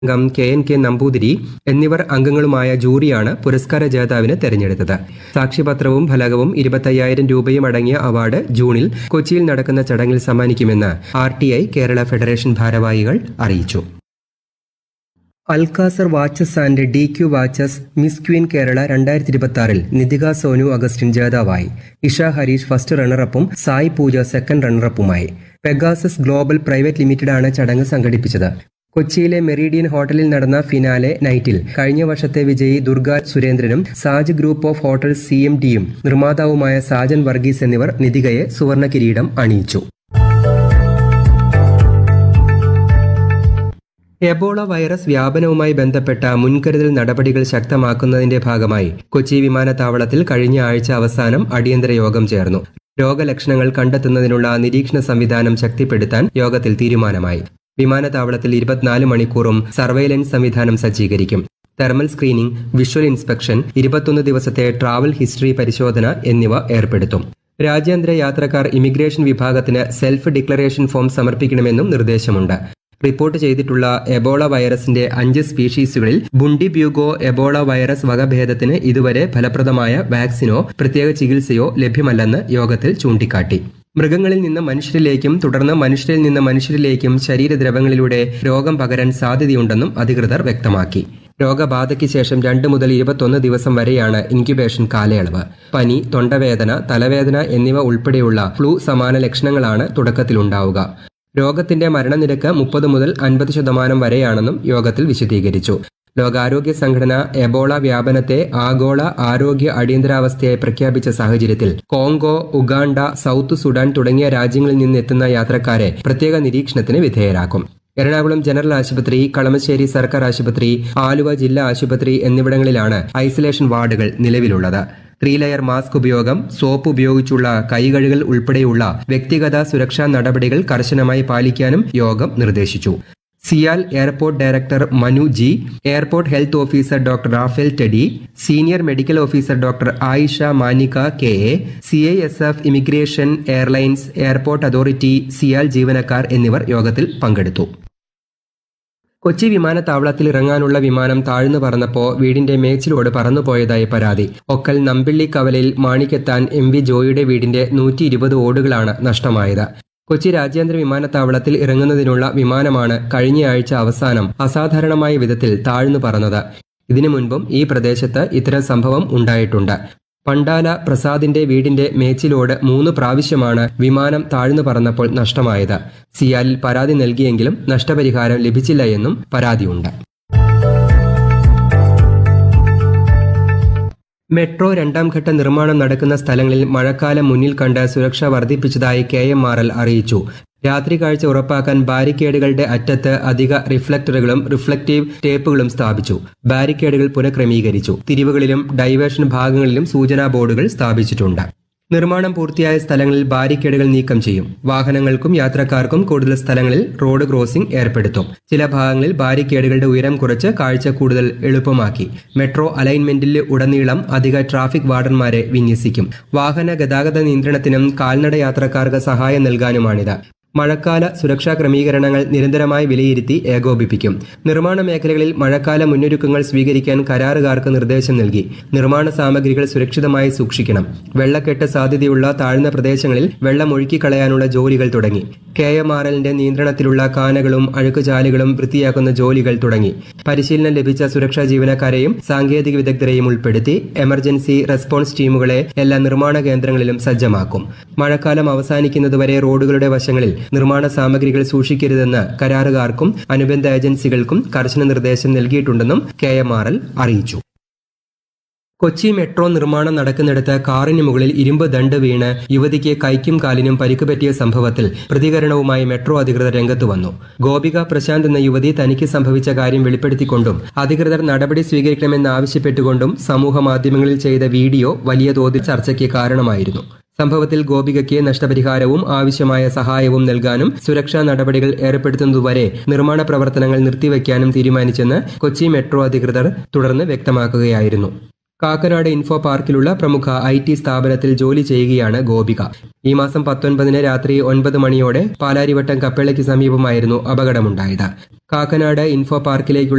അംഗം KNK നമ്പൂതിരി എന്നിവർ അംഗങ്ങളുമായ ജൂറിയാണ് പുരസ്കാര ജേതാവിനെ തെരഞ്ഞെടുത്തത്. സാക്ഷ്യപത്രവും ഫലകവും 25,000 രൂപയും അടങ്ങിയ അവാർഡ് ജൂണിൽ കൊച്ചിയിൽ നടക്കുന്ന ചടങ്ങിൽ സമ്മാനിക്കുമെന്ന് RTI കേരള ഫെഡറേഷൻ ഭാരവാഹികൾ അറിയിച്ചു. Alcazar watches and DQ watches miss Queen Kerala 2026 Nithika Sonu Augustine ജേതാവായി. Isha Harish first റണ്ണറപ്പും Sai puja second റണ്ണറപ്പുമായി. Pegasus global private ലിമിറ്റഡാണ് ചടങ്ങ് സംഘടിപ്പിച്ചത്. കൊച്ചിയിലെ മെറീഡിയൻ ഹോട്ടലിൽ നടന്ന ഫിനാലെ നൈറ്റിൽ കഴിഞ്ഞ വർഷത്തെ വിജയി ദുർഗ സുരേന്ദ്രനും Saj group of hotels CMDയും നിർമ്മാതാവുമായ Sajan Varghese എന്നിവർ നിതികയെ സുവർണ കിരീടം അണിയിച്ചു. എബോള വൈറസ് വ്യാപനവുമായി ബന്ധപ്പെട്ട മുൻകരുതൽ നടപടികൾ ശക്തമാക്കുന്നതിന്റെ ഭാഗമായി കൊച്ചി വിമാനത്താവളത്തിൽ കഴിഞ്ഞ ആഴ്ച അവസാനം അടിയന്തര യോഗം ചേർന്നു. രോഗലക്ഷണങ്ങൾ കണ്ടെത്തുന്നതിനുള്ള നിരീക്ഷണ സംവിധാനം ശക്തിപ്പെടുത്താൻ യോഗത്തിൽ തീരുമാനമായി. വിമാനത്താവളത്തിൽ 24 മണിക്കൂറും സർവൈലൻസ് സംവിധാനം സജ്ജീകരിക്കും. തെർമൽ സ്ക്രീനിംഗ്, വിഷ്വൽ ഇൻസ്പെക്ഷൻ, 21 ദിവസത്തെ ട്രാവൽ ഹിസ്റ്ററി പരിശോധന എന്നിവ ഏർപ്പെടുത്തും. രാജ്യാന്തര യാത്രക്കാർ ഇമിഗ്രേഷൻ വിഭാഗത്തിന് സെൽഫ് ഡിക്ലറേഷൻ ഫോം സമർപ്പിക്കണമെന്നും നിർദ്ദേശമുണ്ട്. റിപ്പോർട്ട് ചെയ്തിട്ടുള്ള എബോള വൈറസിന്റെ 5 സ്പീഷീസുകളിൽ ബുണ്ടിബ്യൂഗോ എബോള വൈറസ് വകഭേദത്തിന് ഇതുവരെ ഫലപ്രദമായ വാക്സിനോ പ്രത്യേക ചികിത്സയോ ലഭ്യമല്ലെന്ന് യോഗത്തിൽ ചൂണ്ടിക്കാട്ടി. മൃഗങ്ങളിൽ നിന്ന് മനുഷ്യരിലേക്കും തുടർന്ന് മനുഷ്യരിൽ നിന്ന് മനുഷ്യരിലേക്കും ശരീരദ്രവങ്ങളിലൂടെ രോഗം പകരാൻ സാധ്യതയുണ്ടെന്നും അധികൃതർ വ്യക്തമാക്കി. രോഗബാധയ്ക്ക് ശേഷം 2 മുതൽ 21 ദിവസം വരെയാണ് ഇൻക്യുബേഷൻ കാലയളവ്. പനി, തൊണ്ടവേദന, തലവേദന എന്നിവ ഉൾപ്പെടെയുള്ള ഫ്ലൂ സമാന ലക്ഷണങ്ങളാണ് തുടക്കത്തിലുണ്ടാവുക. രോഗത്തിന്റെ മരണനിരക്ക് 30 മുതൽ 50% വരെയാണെന്നും യോഗത്തിൽ വിശദീകരിച്ചു. ലോകാരോഗ്യ സംഘടന എബോള വ്യാപനത്തെ ആഗോള ആരോഗ്യ അടിയന്തരാവസ്ഥയായി പ്രഖ്യാപിച്ച സാഹചര്യത്തിൽ കോങ്കോ, ഉഗാണ്ട, സൗത്ത് സുഡാൻ തുടങ്ങിയ രാജ്യങ്ങളിൽ നിന്നെത്തുന്ന യാത്രക്കാരെ പ്രത്യേക നിരീക്ഷണത്തിന് വിധേയരാക്കും. എറണാകുളം ജനറൽ ആശുപത്രി, കളമശ്ശേരി സർക്കാർ ആശുപത്രി, ആലുവ ജില്ലാ ആശുപത്രി എന്നിവിടങ്ങളിലാണ് ഐസൊലേഷൻ വാർഡുകൾ നിലവിലുള്ളത്. 3 ലെയർ മാസ്ക് ഉപയോഗം, സോപ്പ് ഉപയോഗിച്ചുള്ള കൈകഴുകൽ ഉൾപ്പെടെയുള്ള വ്യക്തിഗത സുരക്ഷാ നടപടികൾ കർശനമായി പാലിക്കാനും യോഗം നിർദ്ദേശിച്ചു. CIAL airport director Manu G, airport health officer doctor Rafale teddy, senior medical officer doctor Ayisha Manika KA, CISF immigration, airlines, airport authority, CIAL ജീവനക്കാർ എന്നിവർ യോഗത്തിൽ പങ്കെടുത്തു. കൊച്ചി വിമാനത്താവളത്തിൽ ഇറങ്ങാനുള്ള വിമാനം താഴ്ന്നു പറന്നപ്പോൾ വീടിന്റെ മേച്ചിലോട് പറന്നുപോയതായി പരാതി. ഒക്കൽ നമ്പിള്ളി കവലയിൽ മാണിക്കെത്താൻ MV ജോയിയുടെ വീടിന്റെ 120 ഓടുകളാണ് നഷ്ടമായത്. കൊച്ചി രാജ്യാന്തര വിമാനത്താവളത്തിൽ ഇറങ്ങുന്നതിനുള്ള വിമാനമാണ് കഴിഞ്ഞയാഴ്ച അവസാനം അസാധാരണമായ വിധത്തിൽ താഴ്ന്നു പറന്നത്. ഇതിനു മുൻപും ഈ പ്രദേശത്ത് ഇത്തരം സംഭവം ഉണ്ടായിട്ടുണ്ട്. പണ്ടാല പ്രസാദിന്റെ വീടിന്റെ മേച്ചിലോട് 3 പ്രാവശ്യമാണ് വിമാനം താഴ്ന്നു പറന്നപ്പോൾ നഷ്ടമായത്. സിയാലിൽ പരാതി നൽകിയെങ്കിലും നഷ്ടപരിഹാരം ലഭിച്ചില്ല എന്നും പരാതിയുണ്ട്. മെട്രോ 2ാം ഘട്ട നിർമ്മാണം നടക്കുന്ന സ്ഥലങ്ങളിൽ മഴക്കാലം മുന്നിൽ കണ്ട് സുരക്ഷ വർദ്ധിപ്പിച്ചതായി KMRL അറിയിച്ചു. രാത്രി കാഴ്ച ഉറപ്പാക്കാൻ ബാരിക്കേഡുകളുടെ അറ്റത്ത് അധിക റിഫ്ലക്ടറുകളും റിഫ്ലക്റ്റീവ് ടേപ്പുകളും സ്ഥാപിച്ചു. ബാരിക്കേഡുകൾ പുനഃക്രമീകരിച്ചു. തിരിവുകളിലും ഡൈവേർഷൻ ഭാഗങ്ങളിലും സൂചനാ ബോർഡുകൾ സ്ഥാപിച്ചിട്ടുണ്ട്. നിർമ്മാണം പൂർത്തിയായ സ്ഥലങ്ങളിൽ ബാരിക്കേഡുകൾ നീക്കം ചെയ്യും. വാഹനങ്ങൾക്കും യാത്രക്കാർക്കും കൂടുതൽ സ്ഥലങ്ങളിൽ റോഡ് ക്രോസിംഗ് ഏർപ്പെടുത്തും. ചില ഭാഗങ്ങളിൽ ബാരിക്കേഡുകളുടെ ഉയരം കുറച്ച് കാഴ്ച കൂടുതൽ എളുപ്പമാക്കി. മെട്രോ അലൈൻമെന്റിൽ ഉടനീളം അധിക ട്രാഫിക് വാർഡന്മാരെ വിന്യസിക്കും. വാഹന ഗതാഗത നിയന്ത്രണത്തിനും കാൽനട യാത്രക്കാർക്ക് സഹായം നൽകാനുമാണിത്. മഴക്കാല സുരക്ഷാ ക്രമീകരണങ്ങൾ നിരന്തരമായി വിലയിരുത്തി ഏകോപിപ്പിക്കും. നിർമ്മാണ മേഖലകളിൽ മഴക്കാല മുന്നൊരുക്കങ്ങൾ സ്വീകരിക്കാൻ കരാറുകാർക്ക് നിർദ്ദേശം നൽകി. നിർമ്മാണ സാമഗ്രികൾ സുരക്ഷിതമായി സൂക്ഷിക്കണം. വെള്ളക്കെട്ട് സാധ്യതയുള്ള താഴ്ന്ന പ്രദേശങ്ങളിൽ വെള്ളം ഒഴുക്കിക്കളയാനുള്ള ജോലികൾ തുടങ്ങി. KMRLന്റെ നിയന്ത്രണത്തിലുള്ള കാനകളും അഴുക്കുചാലുകളും വൃത്തിയാക്കുന്ന ജോലികൾ തുടങ്ങി. പരിശീലനം ലഭിച്ച സുരക്ഷാ ജീവനക്കാരെയും സാങ്കേതിക വിദഗ്ധരെയും ഉൾപ്പെടുത്തി എമർജൻസി റെസ്പോൺസ് ടീമുകളെ എല്ലാ നിർമ്മാണ കേന്ദ്രങ്ങളിലും സജ്ജമാക്കും. മഴക്കാലം അവസാനിക്കുന്നതുവരെ റോഡുകളുടെ വശങ്ങളിൽ നിർമ്മാണ സാമഗ്രികൾ സൂക്ഷിക്കരുതെന്ന് കരാറുകാർക്കും അനുബന്ധ ഏജൻസികൾക്കും കർശന നിർദ്ദേശം നൽകിയിട്ടുണ്ടെന്നും KMRL അറിയിച്ചു. കൊച്ചി മെട്രോ നിർമ്മാണം നടക്കുന്നിടത്ത് കാറിന് മുകളിൽ ഇരുമ്പ് ദണ്ട് വീണ് യുവതിക്ക് കൈക്കും കാലിനും പരിക്ക് പറ്റിയ സംഭവത്തിൽ പ്രതികരണവുമായി മെട്രോ അധികൃതർ രംഗത്തു വന്നു. ഗോപിക പ്രശാന്ത് എന്ന യുവതി തനിക്ക് സംഭവിച്ച കാര്യം വെളിപ്പെടുത്തിക്കൊണ്ടും അധികൃതർ നടപടി സ്വീകരിക്കണമെന്നാവശ്യപ്പെട്ടുകൊണ്ടും സമൂഹ മാധ്യമങ്ങളിൽ ചെയ്ത വീഡിയോ വലിയ തോതിൽ ചർച്ചയ്ക്ക് കാരണമായിരുന്നു. സംഭവത്തിൽ ഗോപികയ്ക്ക് നഷ്ടപരിഹാരവും ആവശ്യമായ സഹായവും നൽകാനും സുരക്ഷാ നടപടികൾ ഏർപ്പെടുത്തുന്നതുവരെ നിർമ്മാണ പ്രവർത്തനങ്ങൾ നിർത്തിവെക്കാനും തീരുമാനിച്ചെന്ന് കൊച്ചി മെട്രോ അധികൃതർ തുടർന്ന് വ്യക്തമാക്കുകയായിരുന്നു. കാക്കനാട് ഇൻഫോ പാർക്കിലുള്ള പ്രമുഖ IT സ്ഥാപനത്തിൽ ജോലി ചെയ്യുകയാണ് ഗോപിക. ഈ മാസം 19-ന് രാത്രി 9 മണിയോടെ പാലാരിവട്ടം കപ്പേളയ്ക്ക് സമീപമായിരുന്നു അപകടമുണ്ടായത്. കാക്കനാട് ഇൻഫോ പാർക്കിലേക്കുള്ള